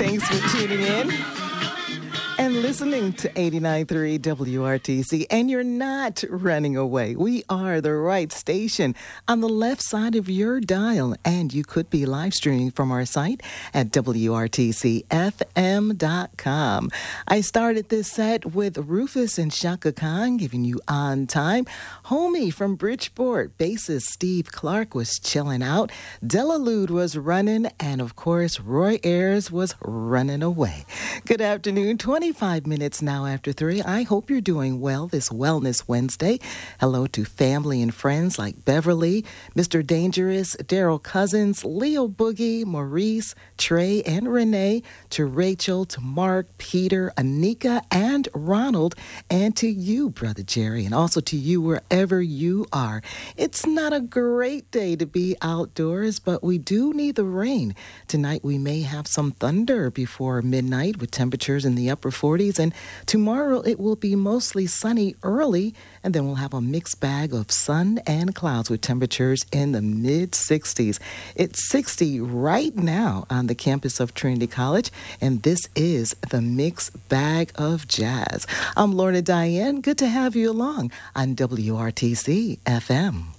Thanks for tuning in and listening to 89.3 WRTC. And you're not running away. We are the right station on the left side of your dial. And you could be live streaming from our site at WRTCFM.com. I started this set with Rufus and Shaka Khan giving you On Time. Homie from Bridgeport, bassist Steve Clark was chilling out. Delalude was running. And of course, Roy Ayers was running away. Good afternoon. 25 minutes now after 3. I hope you're doing well this Wellness Wednesday. Hello to family and friends like Beverly, Mr. Dangerous, Daryl Cousins, Leo Boogie, Maurice, Trey, and Renee, to Rachel, to Mark, Peter, Anika, and Ronald, and to you, Brother Jerry, and also to you wherever you are. It's not a great day to be outdoors, but we do need the rain. Tonight we may have some thunder before midnight with temperatures in the upper 40s, and tomorrow it will be mostly sunny early, and then we'll have a mixed bag of sun and clouds with temperatures in the mid-60s. It's 60 right now on the campus of Trinity College, and this is the Mixed Bag of Jazz. I'm Lorna Diane. Good to have you along on WRTC FM.